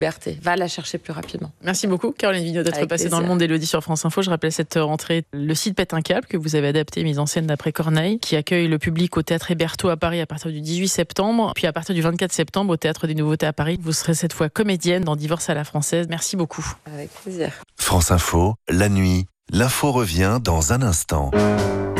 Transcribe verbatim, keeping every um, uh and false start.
liberté. Va la chercher plus rapidement. Merci beaucoup, Caroline Vigneault, d'être Avec passée plaisir. dans le monde d'Élodie sur France Info. Je rappelle cette rentrée, le site Pète un câble que vous avez adapté, mise en scène d'après Corneille, qui accueille le public au Théâtre Hébertot à Paris à partir du dix-huit septembre, puis à partir du vingt-quatre septembre au Théâtre des Nouveautés à Paris. Vous serez cette fois comédienne dans Divorce à la française. Merci beaucoup. Avec plaisir. France Info, la nuit, l'info revient dans un instant.